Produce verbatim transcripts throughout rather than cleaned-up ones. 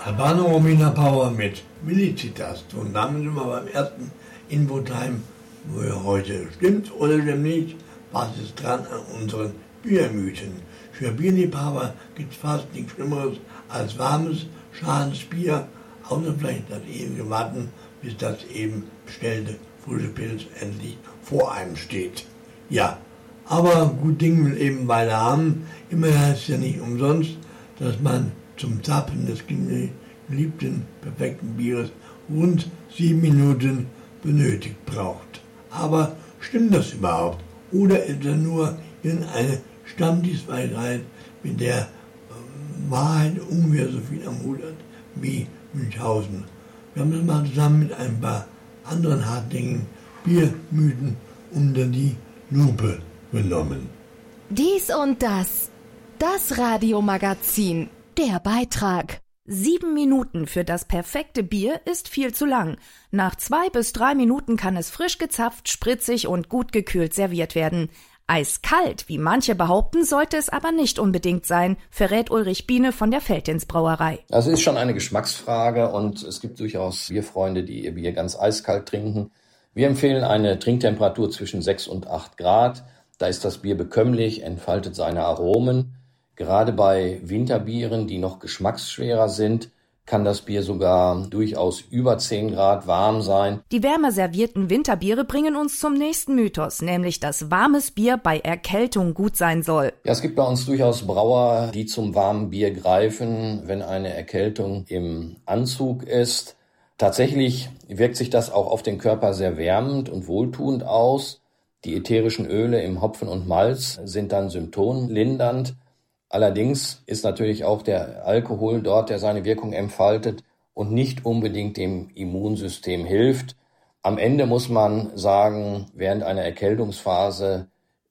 Albano Romina Power mit Felicitas. Und damit sind wir beim ersten Infotime, wo ihr heute stimmt oder stimmt nicht, was ist dran an unseren Biermythen. Für Bierliebhaber gibt es fast nichts Schlimmeres als warmes, schales Bier, außer vielleicht das ewige Warten, bis das eben bestellte frische Pilz endlich vor einem steht. Ja, aber gut Ding will eben weiter haben. Immerhin heißt es ja nicht umsonst, dass man zum Zapfen des geliebten, perfekten Bieres rund sieben Minuten benötigt braucht. Aber stimmt das überhaupt? Oder ist das nur irgendeine Stammtischweisheit, mit der äh, Wahrheit ungefähr so viel am Hut hat wie Münchhausen? Wir haben das mal zusammen mit ein paar anderen hartnäckigen Biermythen unter die Lupe genommen. Dies und das. Das Radiomagazin. Der Beitrag. Sieben Minuten für das perfekte Bier ist viel zu lang. Nach zwei bis drei Minuten kann es frisch gezapft, spritzig und gut gekühlt serviert werden. Eiskalt, wie manche behaupten, sollte es aber nicht unbedingt sein, verrät Ulrich Biene von der Veltins Brauerei. Also ist schon eine Geschmacksfrage und es gibt durchaus Bierfreunde, die ihr Bier ganz eiskalt trinken. Wir empfehlen eine Trinktemperatur zwischen sechs und acht Grad. Da ist das Bier bekömmlich, entfaltet seine Aromen. Gerade bei Winterbieren, die noch geschmacksschwerer sind, kann das Bier sogar durchaus über zehn Grad warm sein. Die wärmer servierten Winterbiere bringen uns zum nächsten Mythos, nämlich dass warmes Bier bei Erkältung gut sein soll. Ja, es gibt bei uns durchaus Brauer, die zum warmen Bier greifen, wenn eine Erkältung im Anzug ist. Tatsächlich wirkt sich das auch auf den Körper sehr wärmend und wohltuend aus. Die ätherischen Öle im Hopfen und Malz sind dann symptomlindernd. Allerdings ist natürlich auch der Alkohol dort, der seine Wirkung entfaltet und nicht unbedingt dem Immunsystem hilft. Am Ende muss man sagen, während einer Erkältungsphase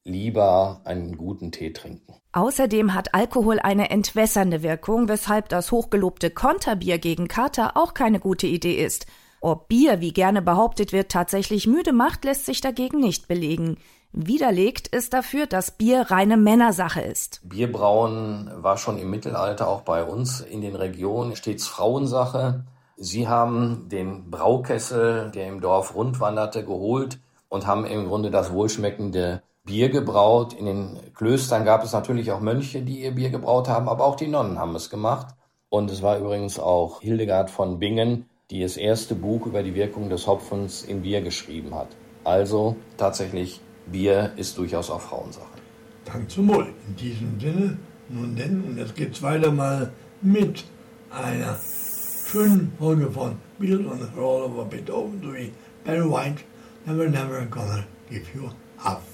lieber einen guten Tee trinken. Außerdem hat Alkohol eine entwässernde Wirkung, weshalb das hochgelobte Konterbier gegen Kater auch keine gute Idee ist. Ob Bier, wie gerne behauptet wird, tatsächlich müde macht, lässt sich dagegen nicht belegen. Widerlegt ist dafür, dass Bier reine Männersache ist. Bierbrauen war schon im Mittelalter auch bei uns in den Regionen stets Frauensache. Sie haben den Braukessel, der im Dorf rundwanderte, geholt und haben im Grunde das wohlschmeckende Bier gebraut. In den Klöstern gab es natürlich auch Mönche, die ihr Bier gebraut haben, aber auch die Nonnen haben es gemacht. Und es war übrigens auch Hildegard von Bingen, die das erste Buch über die Wirkung des Hopfens im Bier geschrieben hat. Also tatsächlich, Bier ist durchaus auch Frauensache. Dank zum Wohl. In diesem Sinne, nun denn, und jetzt geht's weiter mal mit einer schönen Folge von Beatles on the Roll over Beethoven sowie Barry White, Never Never Gonna Give You Up.